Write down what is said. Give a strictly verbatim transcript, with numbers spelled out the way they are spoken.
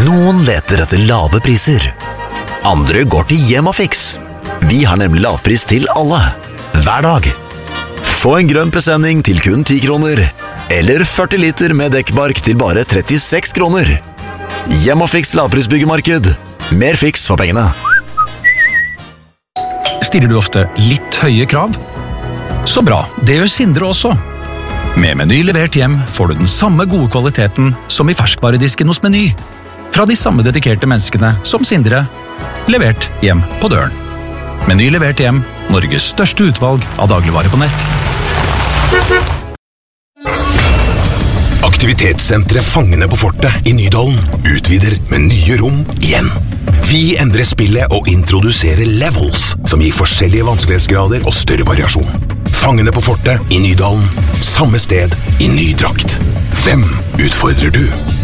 Noen leter etter lave priser. Andre går til Hjemmafix. Vi har nemlig lavpris til alle, hver dag. Få en grønn presenning til kun ti kroner, eller førti liter med dekkbark til bare trettiseks kroner. Hjemmafix lavprisbyggemarked. Mer fiks for pengene. Stiller du ofte litt høye krav? Så bra, det gjør Sindre også. Med Meny levert hjem får du den samme gode kvaliteten som i ferskvaredisken hos Meny. Fra de samme dedikerte menneskene som Sindre, levert hjem på døren. Meny levert hjem, Norges største utvalg av dagligvarer på nett. Aktivitetssenteret Fangene på Fortet i Nydalen utvider med nye rom igjen. Vi endrer spillet og introduserer levels, som gir forskjellige vanskelighetsgrader og større variasjon. Fangene på Fortet i Nydalen, samme sted i ny drakt. Hvem utfordrer du?